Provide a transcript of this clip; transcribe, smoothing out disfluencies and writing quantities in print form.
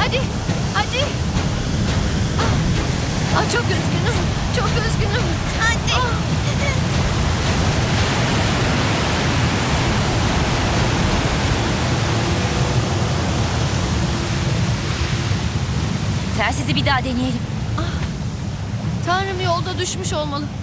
Hadi, hadi. Çok üzgünüm, çok üzgünüm. Hadi. Telsizi bir daha deneyelim. Tanrım, yolda düşmüş olmalı.